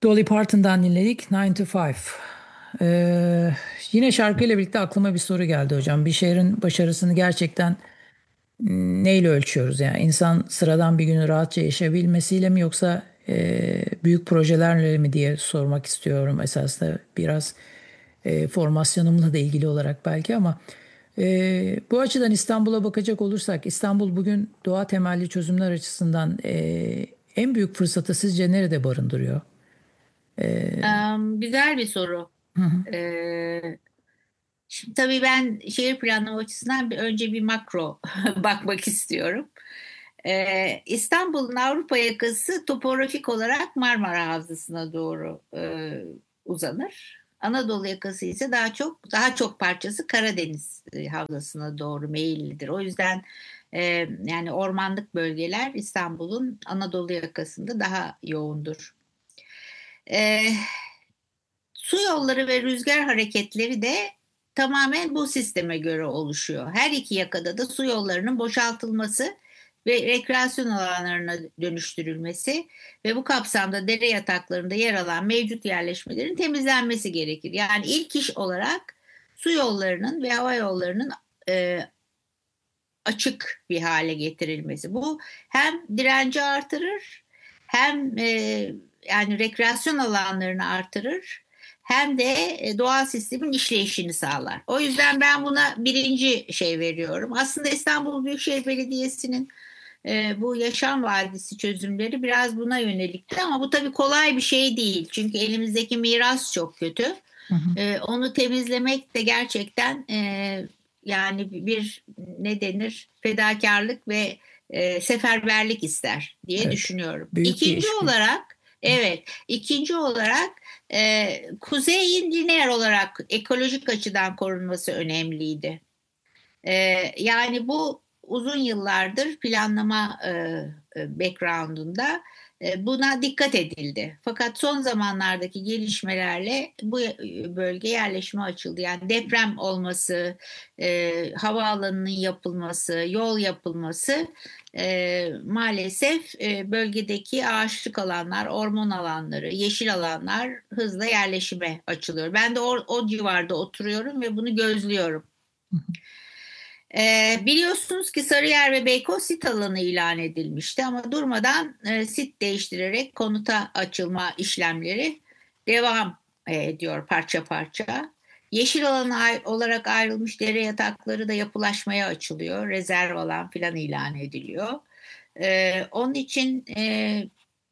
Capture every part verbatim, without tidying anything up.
Dolly Parton'dan dinledik Nine to Five. Ee, Yine şarkıyla birlikte aklıma bir soru geldi hocam. Bir şehrin başarısını gerçekten mm, neyle ölçüyoruz? Yani insan sıradan bir günü rahatça yaşayabilmesiyle mi yoksa e, büyük projelerle mi diye sormak istiyorum. Esasında biraz e, formasyonumla da ilgili olarak belki ama e, bu açıdan İstanbul'a bakacak olursak İstanbul bugün doğa temelli çözümler açısından e, en büyük fırsatı sizce nerede barındırıyor? Em, güzel bir soru. Ee, Şimdi tabii ben şehir planlama açısından bir, önce bir makro bakmak istiyorum. Ee, İstanbul'un Avrupa yakası topografik olarak Marmara Havzası'na doğru e, uzanır. Anadolu yakası ise daha çok daha çok parçası Karadeniz e, Havzası'na doğru meyillidir. O yüzden e, yani ormanlık bölgeler İstanbul'un Anadolu yakasında daha yoğundur. Ee, Su yolları ve rüzgar hareketleri de tamamen bu sisteme göre oluşuyor. Her iki yakada da su yollarının boşaltılması ve rekreasyon alanlarına dönüştürülmesi ve bu kapsamda dere yataklarında yer alan mevcut yerleşmelerin temizlenmesi gerekir. Yani ilk iş olarak su yollarının ve hava yollarının e, açık bir hale getirilmesi. Bu hem direnci artırır, hem e, yani rekreasyon alanlarını artırır, hem de e, doğal sistemin işleyişini sağlar. O yüzden ben buna birinci şey veriyorum. Aslında İstanbul Büyükşehir Belediyesi'nin e, bu yaşam vadisi çözümleri biraz buna yönelikti ama bu tabii kolay bir şey değil. Çünkü elimizdeki miras çok kötü. Hı hı. E, onu temizlemek de gerçekten e, yani bir ne denir fedakarlık ve e, seferberlik ister diye Evet. düşünüyorum. Büyük bir İkinci iş bu. olarak evet ikinci olarak e, kuzeyin lineer olarak ekolojik açıdan korunması önemliydi. E, Yani bu uzun yıllardır planlama e, e, background'unda e, buna dikkat edildi. Fakat son zamanlardaki gelişmelerle bu e, bölge yerleşime açıldı. Yani deprem olması, e, havaalanının yapılması, yol yapılması e, maalesef e, bölgedeki ağaçlık alanlar, orman alanları, yeşil alanlar hızla yerleşime açılıyor. Ben de o, o civarda oturuyorum ve bunu gözlüyorum. Ee, biliyorsunuz ki Sarıyer ve Beykoz sit alanı ilan edilmişti ama durmadan e, sit değiştirerek konuta açılma işlemleri devam e, ediyor parça parça. Yeşil alan ay- olarak ayrılmış dere yatakları da yapılaşmaya açılıyor. Rezerv alan filan ilan ediliyor. Ee, onun için e,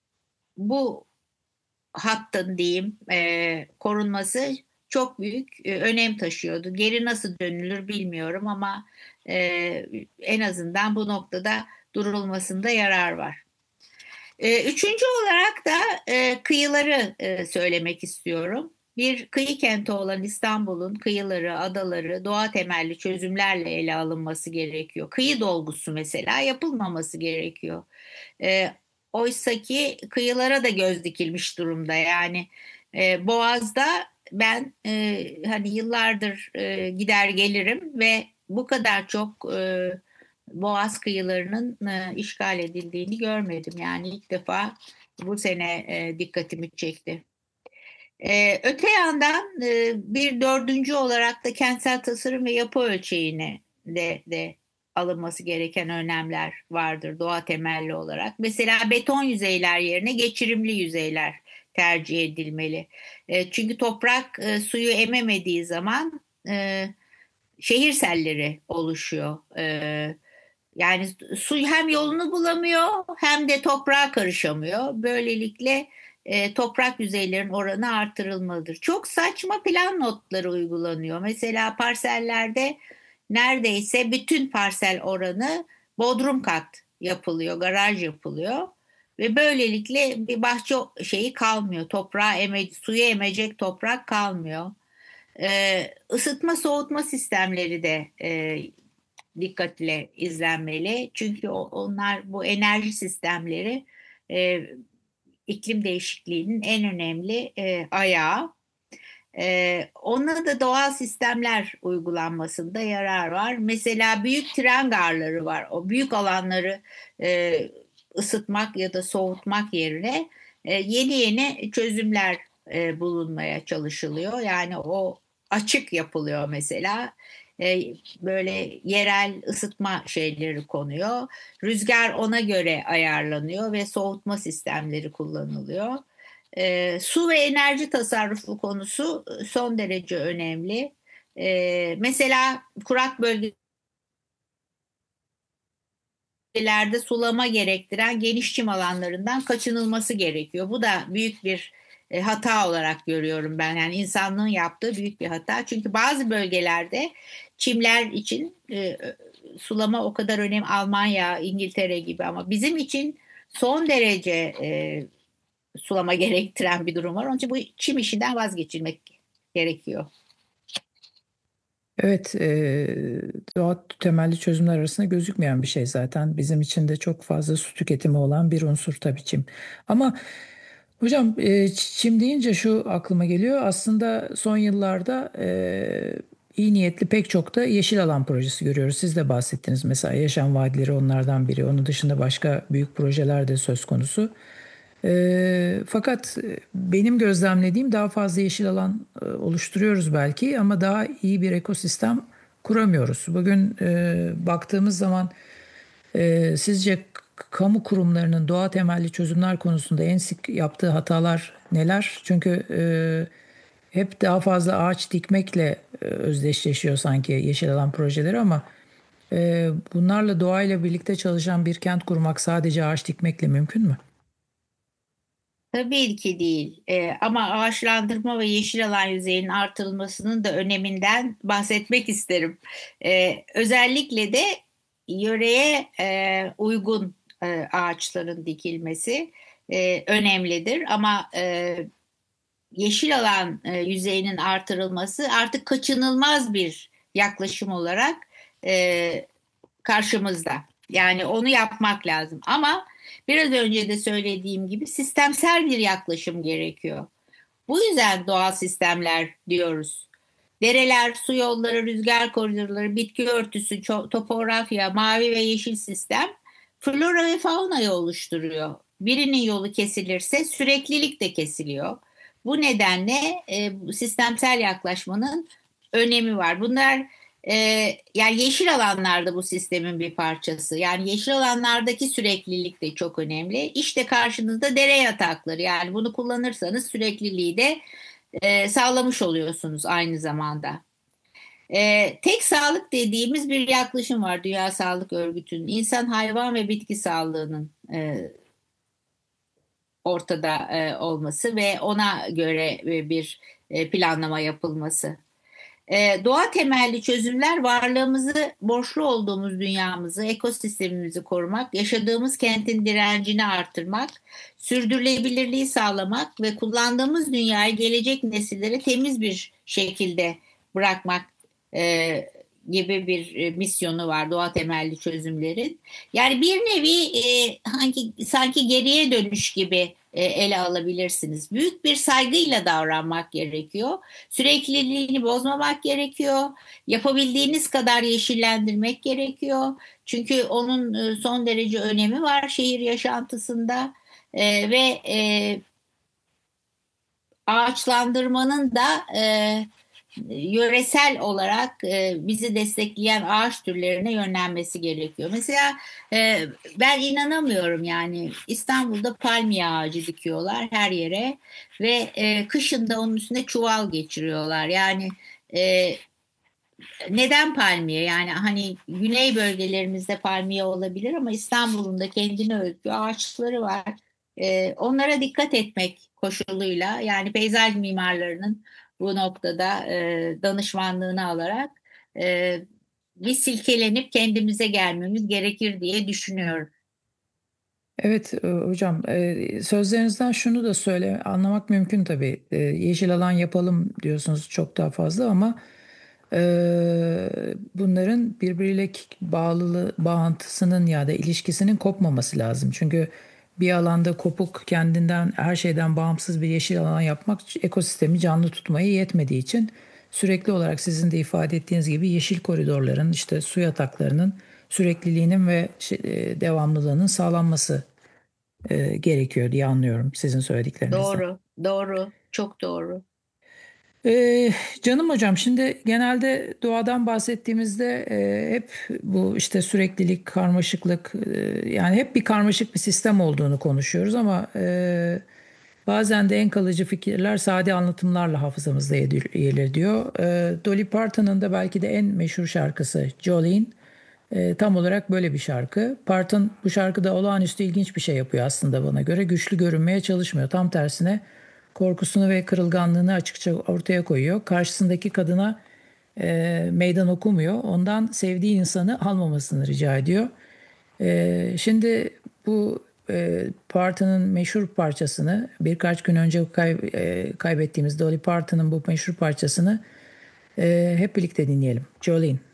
bu hattın diyeyim e, korunması çok büyük e, önem taşıyordu. Geri nasıl dönülür bilmiyorum ama e, en azından bu noktada durulmasında yarar var. E, üçüncü olarak da e, kıyıları e, söylemek istiyorum. Bir kıyı kenti olan İstanbul'un kıyıları, adaları doğa temelli çözümlerle ele alınması gerekiyor. Kıyı dolgusu mesela yapılmaması gerekiyor. E, Oysa ki kıyılara da göz dikilmiş durumda. Yani e, Boğaz'da ben e, hani yıllardır e, gider gelirim ve bu kadar çok e, Boğaz kıyılarının e, işgal edildiğini görmedim. Yani ilk defa bu sene e, dikkatimi çekti. E, öte yandan e, bir dördüncü olarak da kentsel tasarım ve yapı ölçeğine de, de alınması gereken önlemler vardır doğa temelli olarak. Mesela beton yüzeyler yerine geçirimli yüzeyler tercih edilmeli. E, çünkü toprak e, suyu ememediği zaman e, şehir selleri oluşuyor. E, Yani su hem yolunu bulamıyor hem de toprağa karışamıyor. Böylelikle e, toprak yüzeylerin oranı artırılmalıdır. Çok saçma plan notları uygulanıyor. Mesela parsellerde neredeyse bütün parsel oranı bodrum kat yapılıyor, garaj yapılıyor. Ve böylelikle bir bahçe şeyi kalmıyor. Toprağa eme, suyu emecek toprak kalmıyor. Ee, ısıtma soğutma sistemleri de e, dikkatle izlenmeli. Çünkü onlar bu enerji sistemleri e, iklim değişikliğinin en önemli e, ayağı. E, ona da doğal sistemler uygulanmasında yarar var. Mesela büyük tren garları var. O büyük alanları e, ısıtmak ya da soğutmak yerine e, yeni yeni çözümler e, bulunmaya çalışılıyor. Yani o açık yapılıyor mesela. E, Böyle yerel ısıtma şeyleri konuyor. Rüzgar ona göre ayarlanıyor ve soğutma sistemleri kullanılıyor. E, su ve enerji tasarrufu konusu son derece önemli. E, mesela kurak bölgelerde sulama gerektiren geniş çim alanlarından kaçınılması gerekiyor. Bu da büyük bir e, hata olarak görüyorum ben. Yani insanlığın yaptığı büyük bir hata. Çünkü bazı bölgelerde çimler için e, sulama o kadar önem Almanya, İngiltere gibi ama bizim için son derece e, sulama gerektiren bir durum var. Onun için bu çim işinden vazgeçilmek gerekiyor. Evet, e, doğa temelli çözümler arasında gözükmeyen bir şey zaten. Bizim için de çok fazla su tüketimi olan bir unsur tabii çim. Ama hocam, e, çim deyince şu aklıma geliyor. Aslında son yıllarda e, iyi niyetli pek çok da yeşil alan projesi görüyoruz. Siz de bahsettiniz, mesela Yaşam Vadileri onlardan biri. Onun dışında başka büyük projeler de söz konusu. Ee, fakat e, benim gözlemlediğim, daha fazla yeşil alan e, oluşturuyoruz belki ama daha iyi bir ekosistem kuramıyoruz. Bugün e, baktığımız zaman e, sizce k- kamu kurumlarının doğa temelli çözümler konusunda en sık yaptığı hatalar neler? Çünkü e, hep daha fazla ağaç dikmekle e, özdeşleşiyor sanki yeşil alan projeleri, ama e, bunlarla, doğayla birlikte çalışan bir kent kurmak sadece ağaç dikmekle mümkün mü? Tabii ki değil. Ee, ama ağaçlandırma ve yeşil alan yüzeyinin artırılmasının da öneminden bahsetmek isterim. Ee, özellikle de yöreye e, uygun e, ağaçların dikilmesi e, önemlidir. Ama e, yeşil alan e, yüzeyinin artırılması artık kaçınılmaz bir yaklaşım olarak e, karşımızda. Yani onu yapmak lazım. Ama biraz önce de söylediğim gibi sistemsel bir yaklaşım gerekiyor. Bu yüzden doğal sistemler diyoruz. Dereler, su yolları, rüzgar koridorları, bitki örtüsü, ço- topografya, mavi ve yeşil sistem flora ve faunayı oluşturuyor. Birinin yolu kesilirse süreklilik de kesiliyor. Bu nedenle e, bu sistemsel yaklaşmanın önemi var. Bunlar e, yani yeşil alanlarda bu sistemin bir parçası. Yani yeşil alanlardaki süreklilik de çok önemli. İşte karşınızda dere yatakları. Yani bunu kullanırsanız sürekliliği de e, sağlamış oluyorsunuz aynı zamanda. E, tek sağlık dediğimiz bir yaklaşım var Dünya Sağlık Örgütü'nün. İnsan, hayvan ve bitki sağlığının e, ortada e, olması ve ona göre e, bir e, planlama yapılması. E, doğa temelli çözümler varlığımızı, borçlu olduğumuz dünyamızı, ekosistemimizi korumak, yaşadığımız kentin direncini artırmak, sürdürülebilirliği sağlamak ve kullandığımız dünyayı gelecek nesillere temiz bir şekilde bırakmak e, gibi bir e, misyonu var doğa temelli çözümlerin. Yani bir nevi e, hangi sanki geriye dönüş gibi e, ele alabilirsiniz. Büyük bir saygıyla davranmak gerekiyor. Sürekliliğini bozmamak gerekiyor. Yapabildiğiniz kadar yeşillendirmek gerekiyor. Çünkü onun e, son derece önemi var şehir yaşantısında. E, ve e, ağaçlandırmanın da e, yöresel olarak e, bizi destekleyen ağaç türlerine yönlenmesi gerekiyor. Mesela e, ben inanamıyorum, yani İstanbul'da palmiye ağacı dikiyorlar her yere ve e, kışın da onun üstüne çuval geçiriyorlar. Yani e, neden palmiye? Yani hani güney bölgelerimizde palmiye olabilir ama İstanbul'un da kendine özgü ağaçları var. Ee, onlara dikkat etmek koşuluyla, yani peyzaj mimarlarının bu noktada e, danışmanlığını alarak e, bir silkelenip kendimize gelmemiz gerekir diye düşünüyorum. Evet, e, hocam, e, sözlerinizden şunu da söyle anlamak mümkün tabii. E, yeşil alan yapalım diyorsunuz çok daha fazla, ama e, bunların birbiriyle k- bağlılığı, bağıntısının ya da ilişkisinin kopmaması lazım. Çünkü bir alanda kopuk, kendinden, her şeyden bağımsız bir yeşil alan yapmak ekosistemi canlı tutmayı yetmediği için sürekli olarak sizin de ifade ettiğiniz gibi yeşil koridorların, işte su yataklarının sürekliliğinin ve şey- e, devamlılığının sağlanması e, gerekiyor diye anlıyorum sizin söylediklerinizden. Doğru, doğru, çok doğru. Ee, Canım hocam, şimdi genelde doğadan bahsettiğimizde e, hep bu işte süreklilik, karmaşıklık, e, yani hep bir karmaşık bir sistem olduğunu konuşuyoruz ama e, bazen de en kalıcı fikirler sade anlatımlarla hafızamızda yer yer ediyor. E, Dolly Parton'un da belki de en meşhur şarkısı Jolene e, tam olarak böyle bir şarkı. Parton bu şarkıda olağanüstü ilginç bir şey yapıyor aslında bana göre. Güçlü görünmeye çalışmıyor. Tam tersine korkusunu ve kırılganlığını açıkça ortaya koyuyor. Karşısındaki kadına e, meydan okumuyor. Ondan sevdiği insanı almamasını rica ediyor. E, şimdi bu e, Parton'un meşhur parçasını birkaç gün önce kay- e, kaybettiğimiz Dolly Parton'un bu meşhur parçasını e, hep birlikte dinleyelim. Jolene.